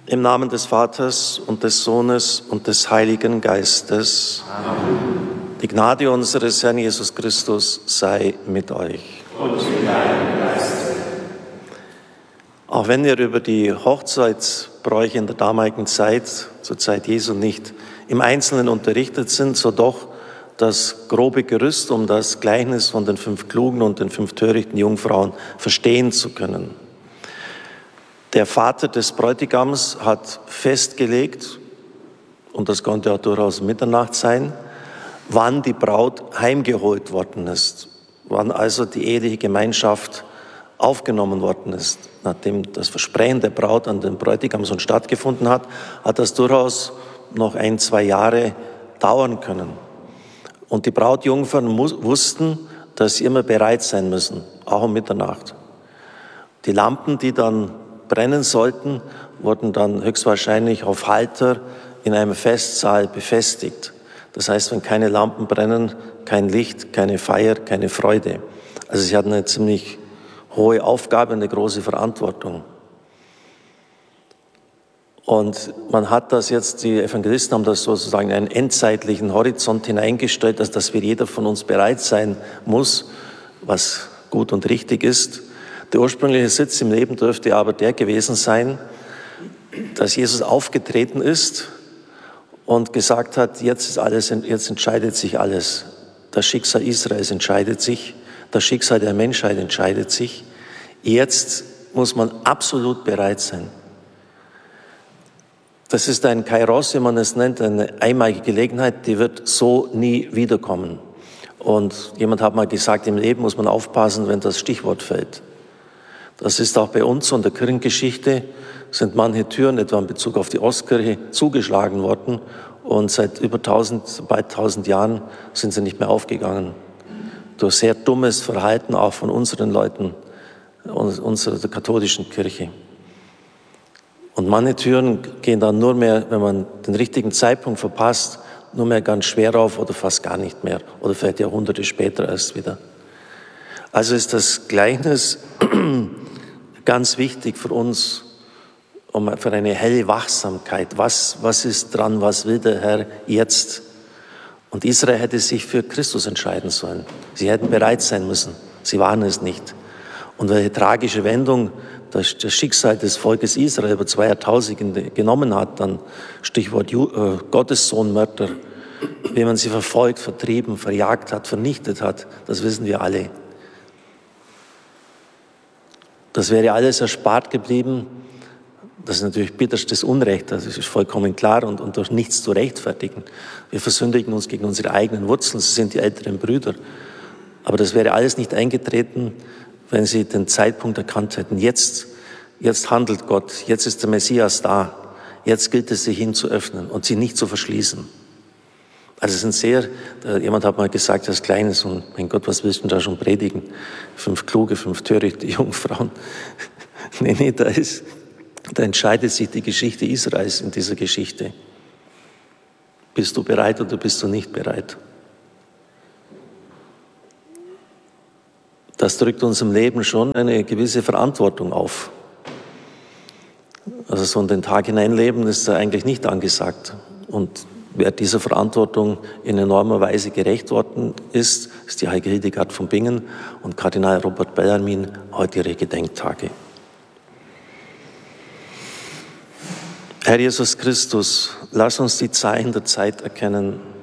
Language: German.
Im Namen des Vaters und des Sohnes und des Heiligen Geistes. Amen. Die Gnade unseres Herrn Jesus Christus sei mit euch. Und mit deinem Geiste. Auch wenn wir über die Hochzeitsbräuche in der damaligen Zeit, zur Zeit Jesu, nicht im Einzelnen unterrichtet sind, so doch das grobe Gerüst, um das Gleichnis von den 5 klugen und den 5 törichten Jungfrauen verstehen zu können. Der Vater des Bräutigams hat festgelegt, und das konnte auch durchaus Mitternacht sein, wann die Braut heimgeholt worden ist, wann also die eheliche Gemeinschaft aufgenommen worden ist. Nachdem das Versprechen der Braut an den Bräutigam schon stattgefunden hat, hat das durchaus noch 1-2 Jahre dauern können. Und die Brautjungfern wussten, dass sie immer bereit sein müssen, auch um Mitternacht. Die Lampen, die dann brennen sollten, wurden dann höchstwahrscheinlich auf Halter in einem Festsaal befestigt. Das heißt, wenn keine Lampen brennen, kein Licht, keine Feier, keine Freude. Also sie hatten eine ziemlich hohe Aufgabe, eine große Verantwortung. Und man hat das jetzt, die Evangelisten haben das sozusagen in einen endzeitlichen Horizont hineingestellt, dass wir jeder von uns bereit sein muss, was gut und richtig ist. Der ursprüngliche Sitz im Leben dürfte aber der gewesen sein, dass Jesus aufgetreten ist und gesagt hat, jetzt entscheidet sich alles. Das Schicksal Israels entscheidet sich, das Schicksal der Menschheit entscheidet sich. Jetzt muss man absolut bereit sein. Das ist ein Kairos, wie man es nennt, eine einmalige Gelegenheit, die wird so nie wiederkommen. Und jemand hat mal gesagt, im Leben muss man aufpassen, wenn das Stichwort fällt. Das ist auch bei uns und der Kirchengeschichte, sind manche Türen, etwa in Bezug auf die Ostkirche, zugeschlagen worden und seit über bald 1000 Jahren sind sie nicht mehr aufgegangen. Durch sehr dummes Verhalten auch von unseren Leuten, unserer der katholischen Kirche. Und manche Türen gehen dann nur mehr, wenn man den richtigen Zeitpunkt verpasst, nur mehr ganz schwer auf oder fast gar nicht mehr oder vielleicht Jahrhunderte später erst wieder. Also ist das Gleichnis ganz wichtig für uns, für eine helle Wachsamkeit. Was ist dran? Was will der Herr jetzt? Und Israel hätte sich für Christus entscheiden sollen. Sie hätten bereit sein müssen. Sie waren es nicht. Und welche tragische Wendung das Schicksal des Volkes Israel über 2 Jahrtausende genommen hat, dann Stichwort Gottessohnmörder, wie man sie verfolgt, vertrieben, verjagt hat, vernichtet hat, das wissen wir alle. Das wäre alles erspart geblieben. Das ist natürlich bitterstes Unrecht, das ist vollkommen klar und durch nichts zu rechtfertigen. Wir versündigen uns gegen unsere eigenen Wurzeln, sie sind die älteren Brüder. Aber das wäre alles nicht eingetreten, wenn sie den Zeitpunkt erkannt hätten. Jetzt handelt Gott, jetzt ist der Messias da, jetzt gilt es, sich ihm zu öffnen und sie nicht zu verschließen. Also es sind jemand hat mal gesagt, das Kleines, und mein Gott, was willst du denn da schon predigen? 5 kluge, 5 törichte Jungfrauen. Nee, da entscheidet sich die Geschichte Israels in dieser Geschichte. Bist du bereit oder bist du nicht bereit? Das drückt uns im Leben schon eine gewisse Verantwortung auf. Also so in den Tag hineinleben ist eigentlich nicht angesagt. Und wer dieser Verantwortung in enormer Weise gerecht worden ist die heilige Hildegard von Bingen und Kardinal Robert Bellarmin, heute ihre Gedenktage. Herr Jesus Christus, lass uns die Zeichen der Zeit erkennen,